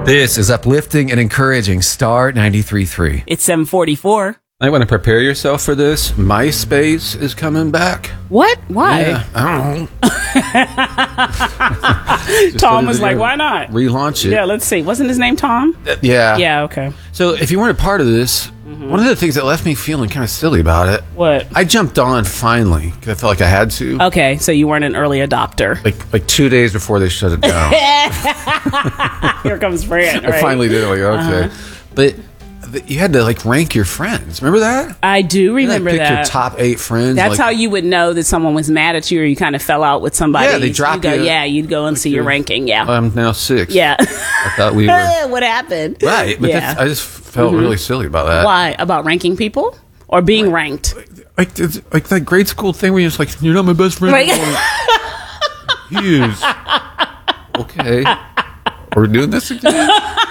This is uplifting and encouraging Star 93.3. It's 7:44. I want to prepare yourself for this. MySpace is coming back. What? Why? Yeah, I don't know. Tom was like, why not? Relaunch it. Yeah, let's see. Wasn't his name Tom? Yeah. Yeah, okay. So if you weren't a part of this, one of the things that left me feeling kind of silly about it. What? I jumped on finally because I felt like I had to. Okay, so you weren't an early adopter. Like 2 days before they shut it down. Here comes Fran, I right? finally did. Like, okay. But you had to like rank your friends. Remember that? I do remember Pick that. your top 8 friends. That's like, how you would know that someone was mad at you or you kind of fell out with somebody. Yeah, they drop you. Yeah, you'd go and see your ranking. Yeah. I'm now 6. Yeah. I thought we were. What happened? Right. But Yeah. I just felt really silly about that. Why? About ranking people? Or being ranked? Like that grade school thing where you're just like, you're not my best friend. Right. He is. Okay. Are we doing this again?